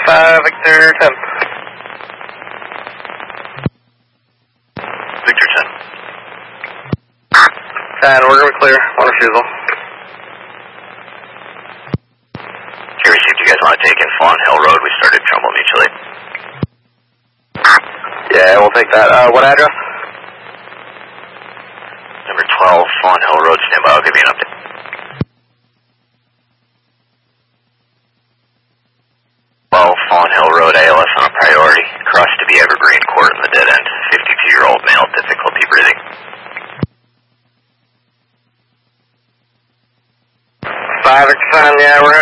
5, Victor 10. Victor 10. And we're going to be clear. One refusal. Here, received. You guys want to take in Fawn Hill Road? We started Trumbull mutually. Yeah, we'll take that. What address? Number 12, Fawn Hill Road. Stand by. I'll give you an update. Fawn Hill Road, ALS on a priority. Crossed to be Evergreen Court in the dead end. 52-year-old male, difficulty breathing. 5, Victor 10. Yeah, we're